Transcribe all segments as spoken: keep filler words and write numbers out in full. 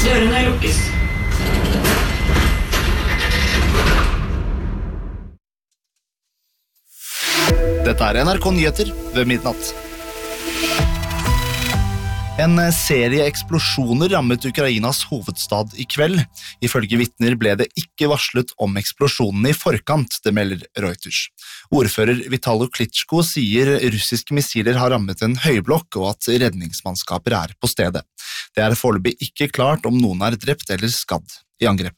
Dørene lukkes. Dette er N R K Nyheter ved midnatt. En serie eksplosjoner rammet Ukrainas hovedstad i kveld. Ifølge vitner ble det ikke varslet om eksplosjonene i forkant, det melder Reuters. Ordfører Vitalo Klitschko sier russiske missiler har rammet en høyblokk og at redningsmannskaper er på stedet. Det er foreløpig ikke klart om noen er drept eller skadd i angrepet.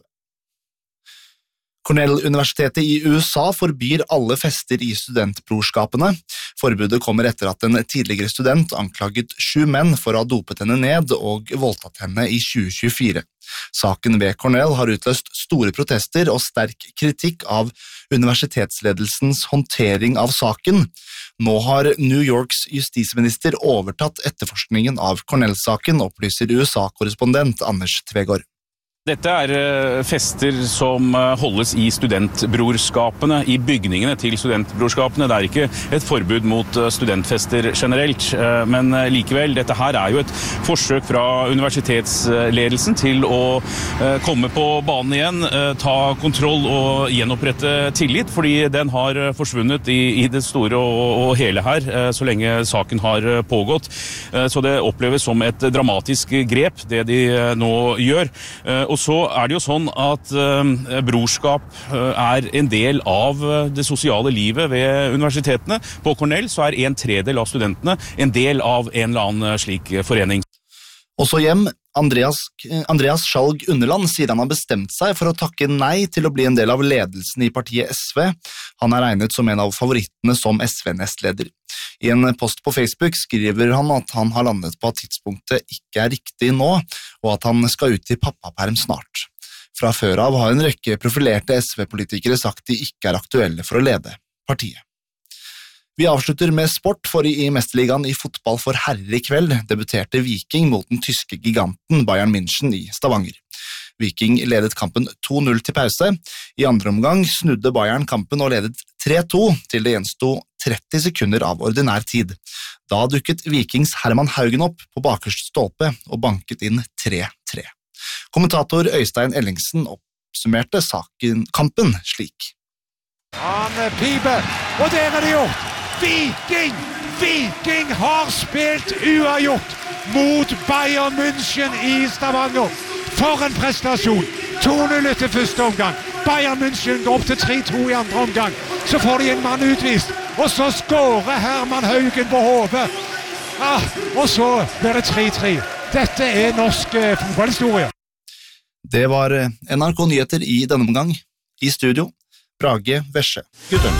Cornell-universitetet i U S A forbyr alle fester i studentbrorskapene. Forbudet kommer etter at en tidligere student anklaget sju menn for å ha dopet henne ned og voldtatt henne i tjue tjuefire. Saken ved Cornell har utløst store protester og sterk kritikk av universitetsledelsens håndtering av saken. Nå har New Yorks justisminister overtatt etterforskningen av Cornell-saken, opplyser U S A-korrespondent Anders Tvegård. Dette er fester som holdes i studentbrorskapene, i bygningene til studentbrorskapene. Det er ikke et forbud mot studentfester generelt, men likevel, dette her er jo et forsøk fra universitetsledelsen til å komme på banen igjen, ta kontroll og gjenopprette tillit, fordi den har forsvunnet i, i det store og, og hele her, så lenge saken har pågått. Så det oppleves som et dramatisk grep, det de nå gjør. Og så er det jo sånn at uh, brorskap uh, er en del av uh, det sosiale livet ved universitetene. På Cornell så er en tredel av studentene en del av en eller annen uh, slik uh, forening. Også hjem, Andreas, Andreas Skjalg Underland sier han har bestemt seg for å takke nei til å bli en del av ledelsen i partiet S V. Han er regnet som en av favorittene som S V-nestleder. I en post på Facebook skriver han at han har landet på at tidspunktet ikke er riktig nå, og at han skal ut i pappaperm snart. Fra før av har en rekke profilerte S V-politikere sagt de ikke er aktuelle for å lede partiet. Vi avslutter med sport, for i Mesterligaen i fotball for herrer i kveld debuterte Viking mot den tyske giganten Bayern München i Stavanger. Viking ledet kampen to null til pause. I andre omgang snudde Bayern kampen og ledet tre to til det gjensto tretti sekunder av ordinær tid. Da dukket Vikings Herman Haugen opp på bakerste stolpe og banket inn tre tre. Kommentator Øystein Ellingsen oppsummerte saken kampen slik. Arne Pibe, og der er det gjort! Viking! Viking har spilt uavgjort mot Bayern München i Stavanger. For en prestasjon! to null etter første omgang. Bayern München går opp til tre to i andre omgang. Så får de en mann utvist, og så skårer Herman Haugen på hodet. Ah, og så blir det tre tre. Dette er norsk eh, fotballhistorie. Det var N R K Nyheter i denne omgang. I studio, Brage Vesje. Gudøm.